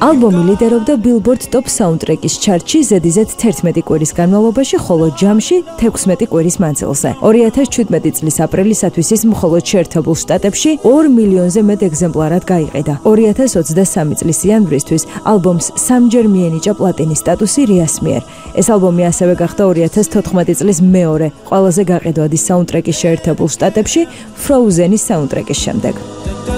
ალბომი ლიდერობდა Billboard Top Soundtrack-ის ჩარტში ზედიზედ 11 კვირის განმავლობაში, ხოლო ჯამში 16 კვირის მანძილზე. 2017 წლის აპრილისათვის ის მხოლოდ შეერთებულ შტატებში 2 მილიონზე მეტ ეგზემპლარად გაიყიდა. 2023 წლის იანვრისთვის ალბომს 3-ჯერ მიენიჭა პლატინის სტატუსი რიას მიერ. ეს ალბომი ასევე გახდა 2014 წლის მეორე ყველაზე გაყიდვადი საუნდტრეკი შეერთებულ შტატებში Frozen-ის საუნდტრეკის შემდეგ.